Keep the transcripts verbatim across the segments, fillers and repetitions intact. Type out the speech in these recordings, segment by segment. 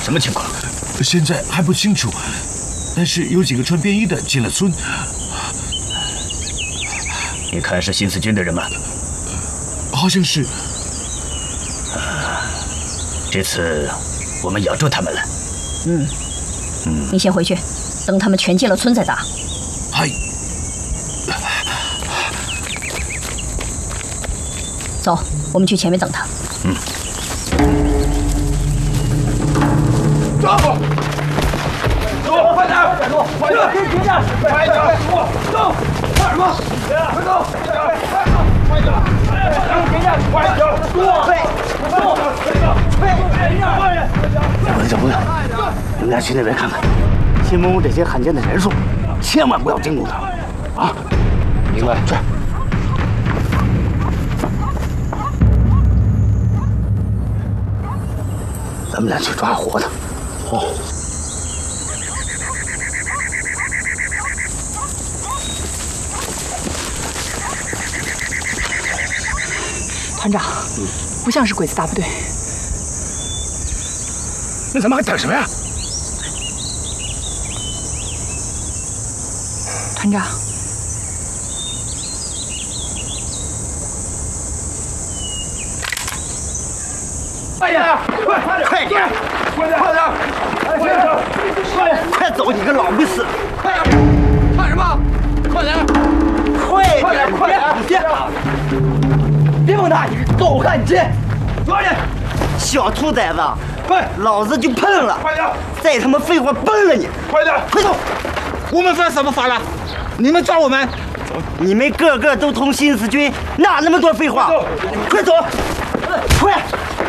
什么情况？ 现在还不清楚，但是有几个穿便衣的进了村。 你看是新四军的人吗？ 好像是。 这次我们咬住他们了。 嗯。 嗯。 你先回去，等他们全进了村再打。 嗨。 走，我们去前面等他。 嗯。 走，走，快点，走，快点，停下，快点，走，干什么？快走，快点，快点，停下，快点，多，快，走，快，快， 不用，不用，你们俩去那边看看，新蒙古这些汉奸的人数，千万不要惊动他们啊！明白，去。 咱们俩去抓活的。哦。 团长，嗯，不像是鬼子大部队。 那咱们还等什么呀？ 团长。 快点！快快点！快点！快点！快点！快点！快点！ 快走，你个老逼死！ 快点！看什么？快点！ 快快点！快点！别别碰他！你是狗汉奸！快点！ 小兔崽子！ 快！ 老子就碰了！ 快点！ 再他妈废话崩了你！ 快点！ 快走！ 我们犯什么法了？你们抓我们？ 你们个个都同新四军，哪那么多废话？快走！快！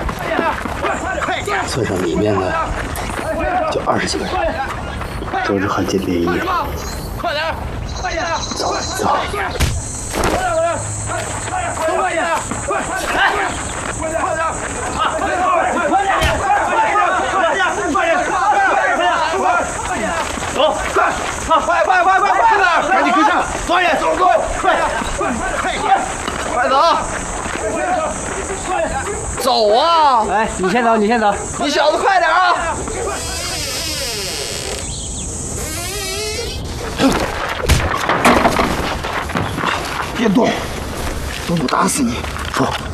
村上里面的就二十几个人，都是汉奸便衣。 快点！快点！ 走走。 快点！快点！快点！来！快点！快点！快点！快点！快点！快点！快点！走！快！快快快快快！赶紧跟上！早点走走！快点！快点！快走！ 走啊！ 哎，你先走，你先走。 你小子快点啊！ 别动，动我打死你！说，